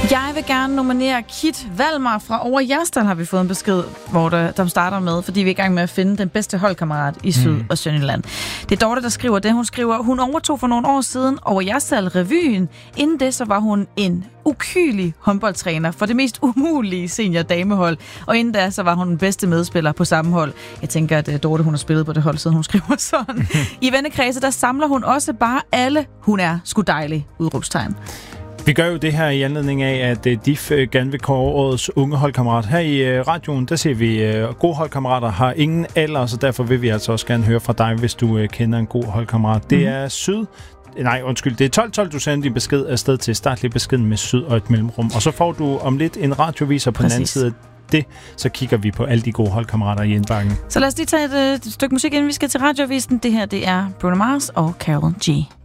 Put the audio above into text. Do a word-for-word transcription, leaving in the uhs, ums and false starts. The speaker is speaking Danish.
Jeg vil gerne nominere Kit Valmar fra Over Jerstal, har vi fået en besked, hvor der, der starter med, fordi vi er i gang med at finde den bedste holdkammerat i Syd- mm. og Sønderjylland. Det er Dorte, der skriver det. Hun skriver, hun overtog for nogle år siden Over Jerstal Revyen. Inden det, så var hun en ukylig håndboldtræner for det mest umulige senior-damehold. Og inden da, så var hun den bedste medspiller på samme hold. Jeg tænker, at Dorte, hun har spillet på det hold, siden hun skriver sådan. I vennekredse, der samler hun også bare alle. Hun er sgu dejlig, udråbstegn. Vi gør jo det her i anledning af, at D I F gerne vil kåre årets unge holdkammerat. Her i radioen, der ser vi, at gode holdkammerater har ingen alder, så derfor vil vi altså også gerne høre fra dig, hvis du kender en god holdkammerat. Det er Syd... Nej, undskyld. Det er tolv tolv, du sender din besked afsted til. Start lige beskeden med Syd og et mellemrum. Og så får du om lidt en radioviser på Præcis. Den anden side af det. Så kigger vi på alle de gode holdkammerater i indbakken. Så lad os lige tage et, et stykke musik, inden vi skal til radiovisen. Det her, det er Bruno Mars og Karol G.